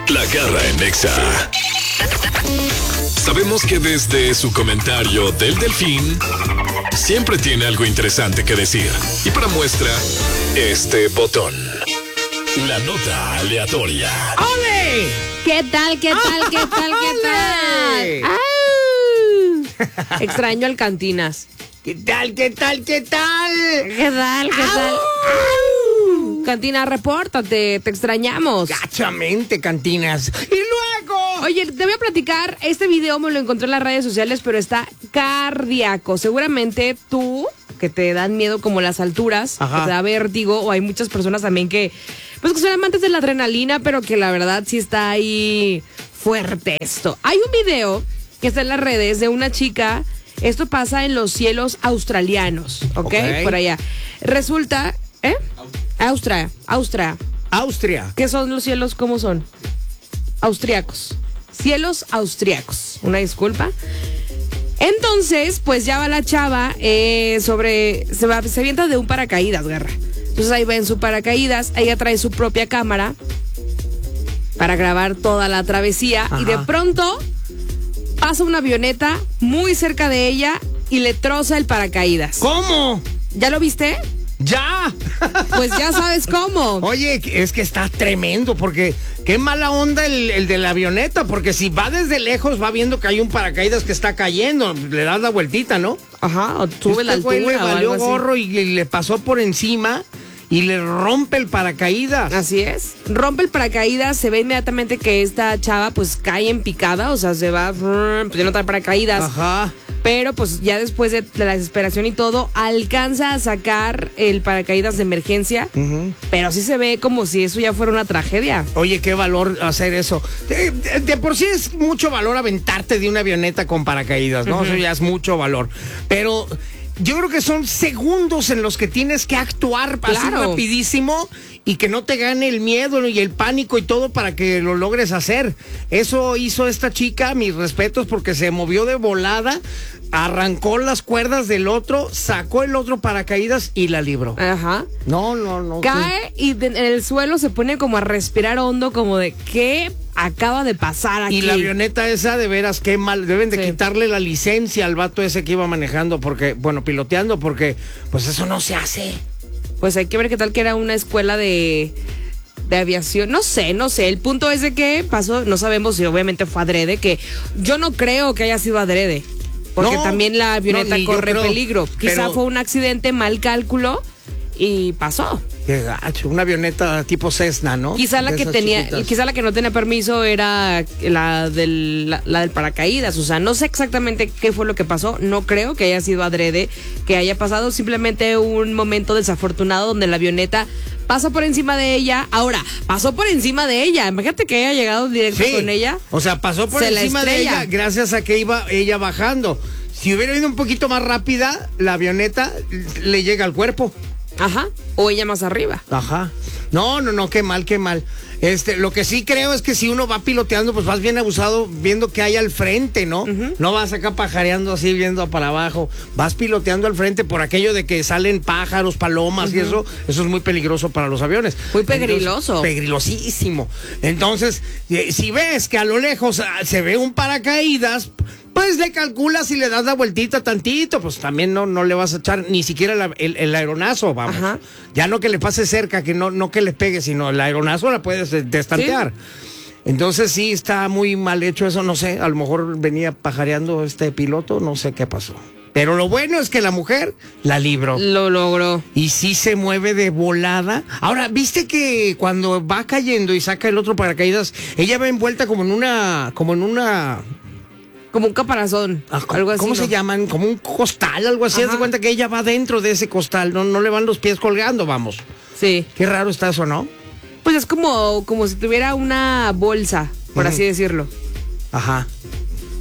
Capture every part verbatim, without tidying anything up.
La Garra en Nexa. Sabemos que desde su comentario del delfín siempre tiene algo interesante que decir. Y para muestra, este botón. La nota aleatoria. ¡Ole! ¿Qué tal, qué tal, qué tal, qué tal? ¡Au! Extraño al Cantinas. ¿Qué tal, qué tal, qué tal? ¿Qué tal, qué tal? ¡Au! Cantina, repórtate, te extrañamos. Gachamente, Cantinas. Y luego... Oye, te voy a platicar, este video me lo encontré en las redes sociales, pero está cardíaco. Seguramente tú, que te dan miedo como las alturas, Ajá. que te da vértigo, o hay muchas personas también que, pues que son amantes de la adrenalina, pero que la verdad sí está ahí fuerte esto. Hay un video que está en las redes de una chica, esto pasa en los cielos australianos, ¿ok? Ok. Por allá. Resulta, ¿eh? Austria, Austria. Austria. ¿Qué son los cielos? ¿Cómo son? Austriacos. Cielos austriacos. Una disculpa. Entonces, pues ya va la chava eh, sobre... Se, va, se avienta de un paracaídas, Garra. Entonces ahí va en su paracaídas. Ella trae su propia cámara para grabar toda la travesía. Ajá. Y de pronto pasa una avioneta muy cerca de ella y le troza el paracaídas. ¿Cómo? ¿Ya lo viste? ¡Ya! Pues ya sabes cómo. Oye, es que está tremendo, porque qué mala onda el, el de la avioneta, porque si va desde lejos, va viendo que hay un paracaídas que está cayendo, le das la vueltita, ¿no? Ajá, o sube la Este güey altura le o valió algo así. gorro y le, le pasó por encima y le rompe el paracaídas. Así es. Rompe el paracaídas, se ve inmediatamente que esta chava pues cae en picada, o sea, se va, pues ya no trae paracaídas. Ajá. Pero pues ya después de la desesperación y todo, alcanza a sacar el paracaídas de emergencia, Uh-huh. pero sí se ve como si eso ya fuera una tragedia. Oye, qué valor hacer eso. De, de- de por sí es mucho valor aventarte de una avioneta con paracaídas, ¿no? Uh-huh. Eso ya es mucho valor. Pero yo creo que son segundos en los que tienes que actuar así Claro. rapidísimo y que no te gane el miedo y el pánico y todo para que lo logres hacer. Eso hizo esta chica, mis respetos, porque se movió de volada, arrancó las cuerdas del otro, sacó el otro paracaídas y la libró. Ajá. No, no, no. Cae y de- en el suelo se pone como a respirar hondo, como de ¿qué acaba de pasar aquí? Y la avioneta esa, de veras, qué mal. Deben de Sí. quitarle la licencia al vato ese que iba manejando, porque, bueno, piloteando, porque, pues eso no se hace. Pues hay que ver qué tal que era una escuela de, de aviación. No sé, no sé. El punto es de que pasó, no sabemos si obviamente fue adrede, que yo no creo que haya sido adrede. Porque No, también la avioneta no, ni yo corre creo, peligro. Quizá pero- fue un accidente, mal cálculo y pasó. Qué gacho, una avioneta tipo Cessna, ¿no? Quizá la De que esas tenía, chiquitas. quizá la que no tenía permiso era la del, la, la del paracaídas. O sea, no sé exactamente qué fue lo que pasó. No creo que haya sido adrede, que haya pasado simplemente un momento desafortunado donde la avioneta pasa por encima de ella. Ahora, pasó por encima de ella. Imagínate que haya llegado directo Sí, con ella. o sea, pasó por Se la encima de estrella. ella gracias a que iba ella bajando. Si hubiera ido un poquito más rápida, la avioneta le llega al cuerpo. Ajá. O ella más arriba. Ajá. No, no, no, qué mal, qué mal. Este, lo que sí creo es que si uno va piloteando, pues vas bien abusado viendo qué hay al frente, ¿no? Uh-huh. No vas acá pajareando así, viendo para abajo. Vas piloteando al frente por aquello de que salen pájaros, palomas y eso. Eso es muy peligroso para los aviones. Muy pegriloso. Entonces, pegrilosísimo. Entonces, eh, si ves que a lo lejos ah, se ve un paracaídas, pues le calculas y le das la vueltita tantito, pues también no, no le vas a echar ni siquiera la- el, el aeronazo, vamos. Ajá. Ya no que le pase cerca, que no, no que le pegue, sino el aeronazo la puedes eh, destantear. Entonces sí, está muy mal hecho eso, no sé, a lo mejor venía pajareando este piloto, no sé qué pasó. Pero lo bueno es que la mujer la libró. Lo logró. Y sí se mueve de volada. Ahora, ¿viste que cuando va cayendo y saca el otro paracaídas, ella va envuelta como en una, como en una... Como un caparazón. Ah, ¿Cómo, algo así. ¿cómo ¿no? se llaman? Como un costal, algo así. Haz de Ajá. cuenta que ella va dentro de ese costal, no, no le van los pies colgando, vamos. Sí. Qué raro está eso, ¿no? Pues es como, como si tuviera una bolsa, por Ujú. así decirlo. Ajá.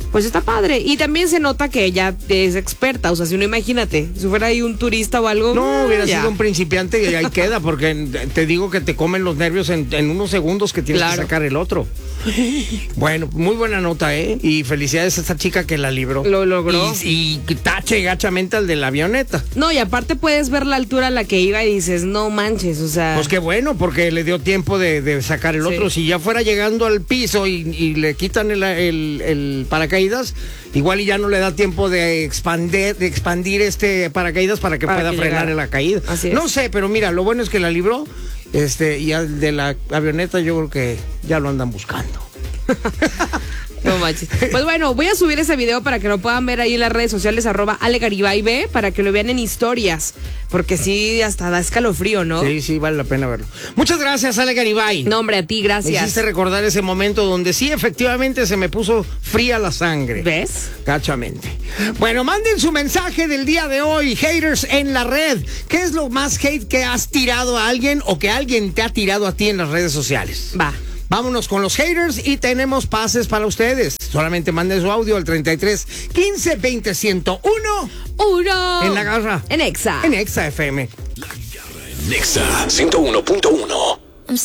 pues está padre. Y también se nota que ella es experta. O sea, si uno imagínate, si fuera ahí un turista o algo. No, hubiera ya. sido un principiante y ahí queda, porque te digo que te comen los nervios en, en unos segundos que tienes Claro. que sacar el otro. Bueno, muy buena nota, ¿eh? Y felicidades a esta chica que la libró. Lo logró. Y, y tache gachamente al de la avioneta. No, y aparte puedes ver la altura a la que iba y dices, no manches, o sea. Pues qué bueno, porque le dio tiempo de, de sacar el Sí. otro. Si ya fuera llegando al piso y, y le quitan el, el, el paracaídas, igual y ya no le da tiempo de expandir, de expandir este paracaídas para que Para pueda que frenar llegara. la caída. Así es. No sé, pero mira, lo bueno es que la libró. Este, y al de la avioneta yo creo que ya lo andan buscando. No manches. Pues bueno, voy a subir ese video para que lo puedan ver ahí en las redes sociales, arroba Ale Garibay B, para que lo vean en historias. Porque sí, hasta da escalofrío, ¿no? Sí, sí, vale la pena verlo. Muchas gracias, Ale Garibay. No, hombre, a ti, Me gracias. hiciste recordar ese momento donde sí, efectivamente, se me puso fría la sangre. ¿Ves? Gachamente. Bueno, manden su mensaje del día de hoy, haters en la red. ¿Qué es lo más hate que has tirado a alguien o que alguien te ha tirado a ti en las redes sociales? Va. Vámonos con los haters y tenemos pases para ustedes. Solamente manden su audio al treinta y tres, quince, veinte, ciento uno. Uno. En la garra. En Exa. En Exa F M. Nexa ciento uno punto uno.